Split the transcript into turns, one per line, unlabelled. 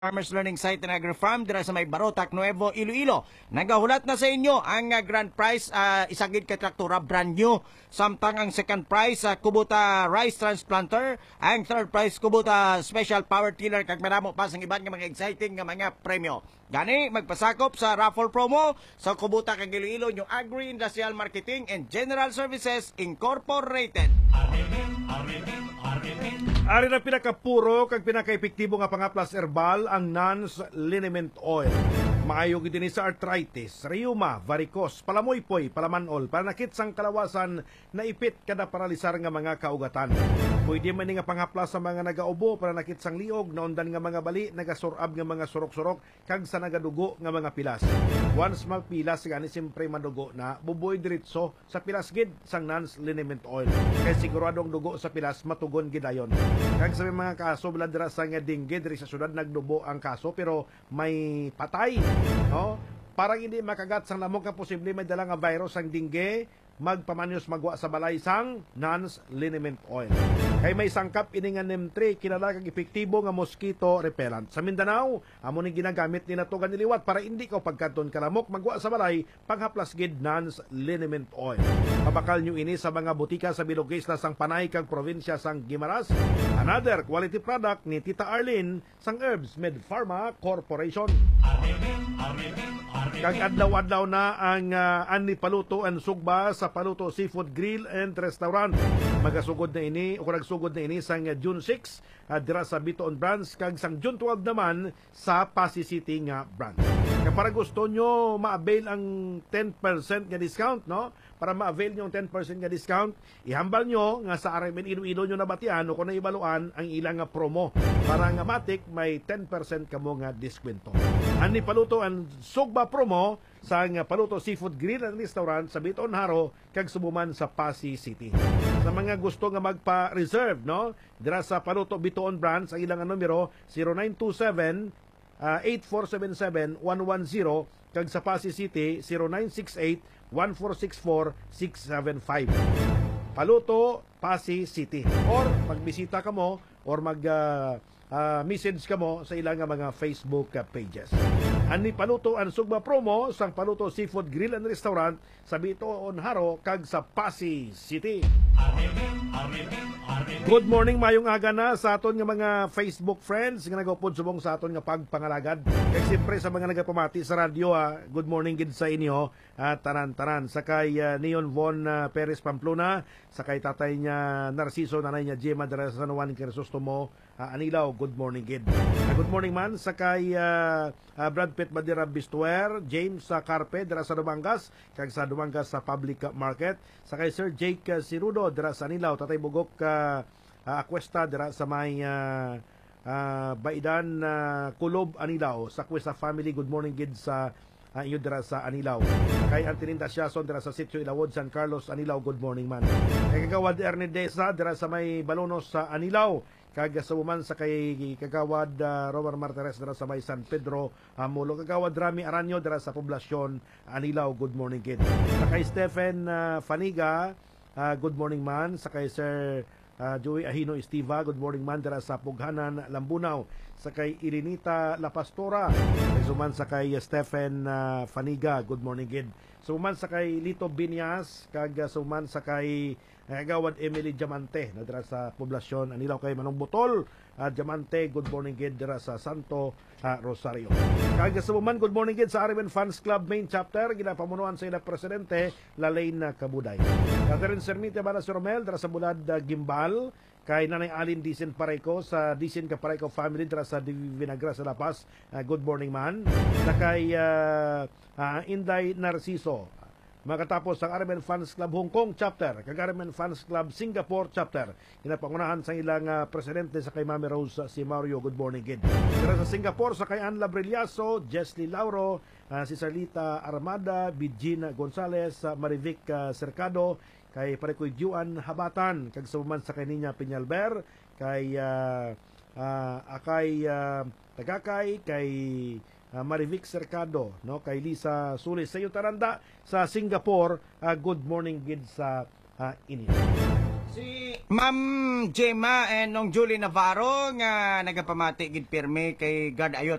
Farmers Learning Site na Agri-Farm dira sa may Barotac, Nuevo, Iloilo. Nagahulat na sa inyo ang grand prize isagid ka traktora brand new. Samtang ang second prize Kubota rice transplanter, ang third prize Kubota special power tiller kag madamo pa sang iban nga mga exciting nga mga premyo. Gani magpasakop sa raffle promo sa Kubota kag Iloilo yung Agri-Industrial Marketing and General Services Incorporated.
Ari na pinakapuro kag pinakaepektibo nga pangaplas herbal ang Nance Liniment Oil. Maayo gid sa arthritis, rheuma, varicose, palamoypoy, palamanol, panakit sang kalawasan, naipit kada paralisar nga mga kaugatan. Pwede man nga panghaplas sa mga nagaubo, panakit sang liog, naundan nga mga bali, nagasurab nga mga surok-surok, kag sa nagadugo nga mga pilas. Once magpilas, gani simpre madugo na, bubuoy diretso sa pilas gid sang Nance Liniment Oil. Kay siguradong dugo sa pilas, matugon gidayon. Kag sa mga kaso, bladra sa nga dengue, diri sa syudad nagdubo ang kaso, pero may patay. No? Parang hindi makagat sang lamok nga posible may dala nga virus ang dengue, magpamanyos magwa sa balay sang Nance Liniment Oil. Kay may sangkap ini nga NEM3 kilala kag epektibo nga mosquito repellent. Sa Mindanao, amo ni ginagamit ni nato ganiliwat para hindi ka pagkaton kalamok magwa sa balay panghaplas gid Nance Liniment Oil. Mabakal nyo ini sa mga butika sa bilog isla sang Panay kag probinsya sang Guimaras. Another quality product ni Tita Arlene sang Herbs Med Pharma Corporation. Kag adlaw-adlaw na ang Ani Paluto and Sugba sa Paluto Seafood Grill and Restaurant. Magasugod na ini o nagsugod na ini sang June 6 dira sa Bitoon branch kag sang June 12 naman sa Pasig City nga branch. Kaya para gusto nyo ma-avail ang 10% nga discount, no? Para ma-avail nyo ang 10% nga discount, ihambal nyo nga sa RMN Iloilo nyo nabatian o kung naibaluan ang ilang nga promo. Para nga matik may 10% kamo nga diskwento. Ani Paluto ang Sugba promo sa Paluto Seafood Grill and Restaurant sa Bitoon Haro kag Subuman sa Pasig City. Sa mga gusto nga magpa-reserve, no? Dira sa Paluto Bitoon branch ang ilang numero 0927 8477-110 kag sa Pasig City 0968-1464-675. Paluto, Pasig City. Or magbisita ka mo or message ka mo sa ilang mga Facebook pages. Ani Paluto ang Sugba promo sang Paluto Seafood Grill and Restaurant sa Bitoon Haro kag sa Pasig City. Good morning, mayong aga na sa aton nga mga Facebook friends nga nagupod subong sa aton nga pagpangalagad. Kag siyempre sa mga nagapamati sa radyo, good morning gid sa inyo tanan-tanan. Sakay Neon Von Perez Pamplona, sakay tatay niya Narciso, nanay niya Gemma dara sa San Juan Crisostomo Anilaw, good morning gid. Good morning man sakay Brad Pitt Madira Bistuer, James Carpe dira sa Dumangas, kag sa Dumangas sa Public Market. Sakay Sir Jake Sirudo dira sa Anilaw, tatay Bugok Aquesta dira sa may Baidan Kulob Anilaw, sa Cuesta family, good morning gid sa iyo dira sa Anilaw. Kay Antininda Siason dira sa Sitio Ilawod, San Carlos Anilaw, good morning man. Kay Kagawad Ernedesa dira sa may Balonos sa Anilaw, kag sa Buman sa kay Kagawad Robert Martires dira sa may San Pedro Mulo, Kagawad Rami Aranyo dira sa Poblasyon Anilaw, good morning kid. Sa kay Stephen Faniga, good morning man. Sa kay Sir Joey Ahino Estiva, good morning man dira sa Pughanan, Lambunaw. Sa kay Irinita La Pastora, suman sa kay Stephen Faniga, good morning kid. Suman sa kay Lito Binyas, kag suman sa kay Kagawad Emily Diamante na dira sa Poblasyon Anilaw, kay Manong Butol Diamante, good morning gid dira sa Santo Rosario. Kag sa Buman, good morning gid sa RMN Fans Club main chapter, ginapamunuan sa ila presidente Lalain Kabuday. Catherine Sermite Balas Romel dira sa Bulad Gimbal, kay Nanay Alin Dicen Pareco sa Dicen Pareco family dira sa Vinagra sa La Paz, good morning man. Na kay Inday Narciso, makatapos ang RMN Fans Club Hong Kong chapter, kag RMN Fans Club Singapore chapter, inapangunahan sa ilang presidente sa kay Mami Rose si Mario, good morning gid. Dira sa Singapore sa kay Anla Brillaso, Jesly Lauro, si Sarlita Armada, Virginia Gonzales, Marivic Cercado, kay Parekoy Juan Habatan, kag sa Buman sa kay Niña Peñalver, kay Akay Tagakay, kay Marivic Cercado, no, kay Lisa Sulis sa Taranda sa Singapore, good morning gid sa inyo.
Si Ma'am Gemma and nung Julie Navarro nga nagapamati gid pirmi kay God ayot